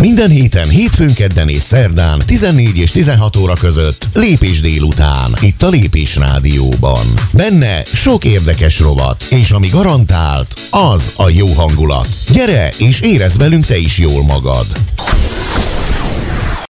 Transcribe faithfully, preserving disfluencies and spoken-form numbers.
Minden héten, hétfőn, kedden és szerdán tizennégy és tizenhat óra között Lépés délután, itt a Lépés Rádióban. Benne sok érdekes rovat, és ami garantált, az a jó hangulat. Gyere és érezd velünk te is jól magad!